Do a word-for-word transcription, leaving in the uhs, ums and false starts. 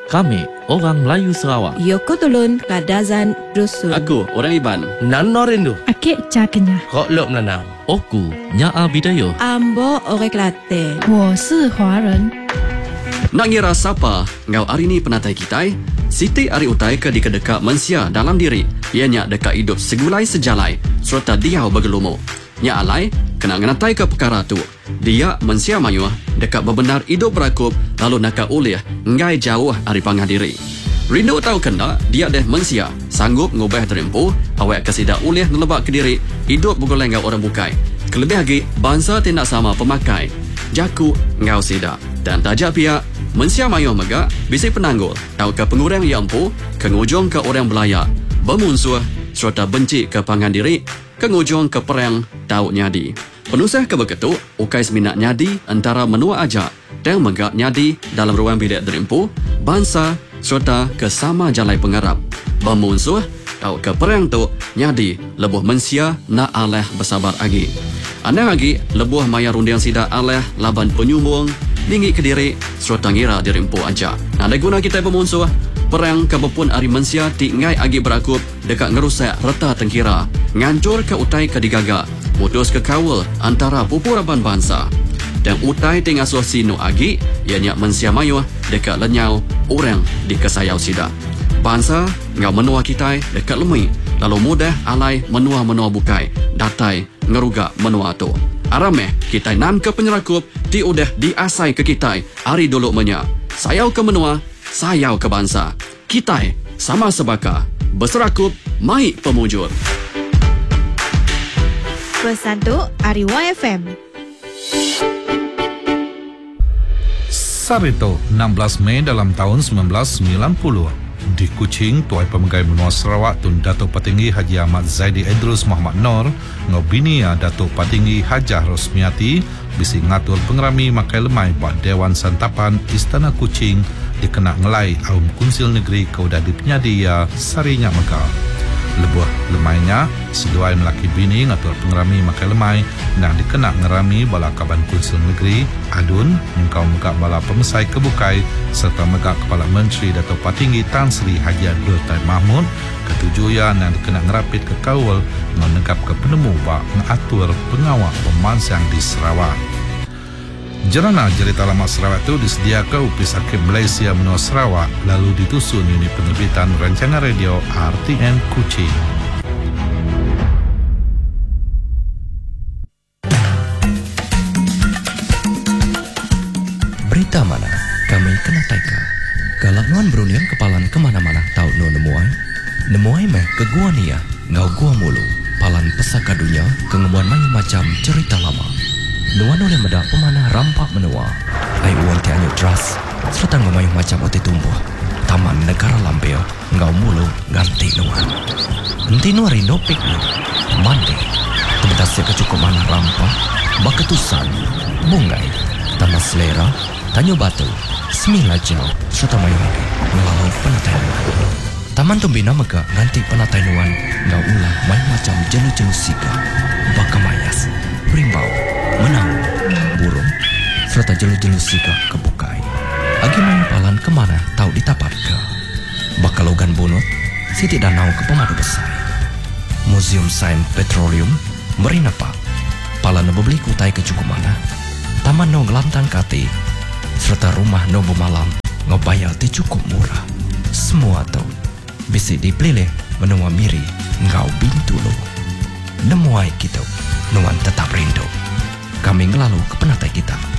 Kami orang Melayu Sarawak. Yoko Tulun Kadazan Dusun. Aku orang Iban. Nano Rindu. Akik Cakenya. Kok Lop Nanau. Oku Nyaa Bidayo. Ambo Orang Kelantan. 我是华人。 Nak ngira siapa ngau hari ni penatai kita? Siti ari utai ke di kedeka mensia dalam diri. Ianya dekat hidup segulai sejalai serta dia bergelumu. Nya alai kena ngenatai ke perkara tu. Dia mensia mayuah dekat bebenar hidup berakup lalu nak ulih ngai jauh dari pangah diri. Rindu tahu kena dia deh mensia sanggup ngubah terempu awak kesidak ulih nelebak ke diri hidup bergoleng ngau orang bukai. Kelebih lagi bangsa tidak sama pemakai. Jaku ngau sida dan tajak pihak mensia mayuh mega bisi penanggul tahu ke pengurang yang empu kengujung ke orang belayak bermunsuh serta benci ke pangan diri kengujung ke perang tahu nyadi penusah ke begitu ukai seminat nyadi antara menua aja dan mega nyadi dalam ruang bilik derempu bangsa serta ke sama jalai pengarap bermunsuh tahu ke perang tu nyadi lebuh mensia na aleh bersabar lagi anda lagi lebuh maya rundiang sida aleh laban penyumbung tinggi ke diri serta ngira dirempu aja. Ada guna kita bermunsuh perang kebepun ari mensia ti ngai agi berakup dekat ngerusak reta tengkira ngancur ke utai ke digaga putus ke kawal antara pupuraban bangsa dan utai tengah sino agi ianya mensia mayuh dekat lenyau orang di kesayau sida bangsa ngau menua kita dekat lemui lalu mudah alai menua-menua bukai datai ngeruga menua tu arameh kita nan ke penyerakup ti udah diasai ke kita hari dulu menya sayau ke menua sayau ke bangsa kita sama sebaka berserakup mai pemujur Pesan tu Ari Y F M. Sarito enam belas Mei dalam tahun sembilan belas sembilan puluh di Kuching, Tuai Pemegai Benua Sarawak Tun Datuk Patinggi Haji Ahmad Zaidi Idrus Muhammad Nor ngobini Datuk Patinggi Hajah Rosmiati bisi ngatur pengerami makai lemai buat Dewan Santapan Istana Kuching dikena ngelai Aum Kunsil Negeri Kaudah Dipnyadi ya Sarinya Mega. Lebuh lemainya seduai melaki bini ngatur pengerami makai lemai dan dikena ngerami bala Kaban Kunsil Negeri Adun engkau megak bala pemesai kebukai serta megak Kepala Menteri Datuk Patinggi Tan Sri Haji Abdul Taib Mahmud ketujuan yang dikena ngerapit ke kawal menegap ke penemu bak mengatur pengawal pemansang di Sarawak. Jerana cerita lama Sarawak itu disediakan Upis Hakim Malaysia Menua Sarawak lalu ditusun unit penerbitan rancangan radio R T N Kuching. Berita mana kami kena taika. Galak nuan berunian kepalan kemana-mana tahu no nemuai. Nemuai meh ke gua nia ngau gua mulu. Palan pesaka dunia kengemuan mayu macam cerita lama. Nuan oleh medak pemanah rampak menua. Ai uang tianyu dras. Serta ngemayu macam ote tumbuh. Taman negara lampeo ngau mulu ganti nuan. Enti nuari no piknik. Mandi. Tebetasnya kecukup mana rampak. Baketusan. Bungai. Taman selera. Tanyo batu. Semila jauh. Serta mayu lagi. Ngelalau penatai nuan. Taman tumbina mega ganti penatai nuan. Ngau ulang mayu macam jelu-jelu sika. Bakamayas. Rimbau. Menang, burung, serta jelu-jelu sika kebukai. Agi main palan kemana tahu ditapat ke. Bakalogan bunut, siti danau ke pemadu besar. Museum Sains Petroleum, Marina Park. Palan bebeli kutai ke Cukumana. Taman no gelantang kati, serta rumah no malam ngobayal ti cukup murah. Semua tahu, bisa dipilih menua miri ngau bintu lo. Nemuai kita, nuan tetap rindu. Kami ngelalu ke penatai kita.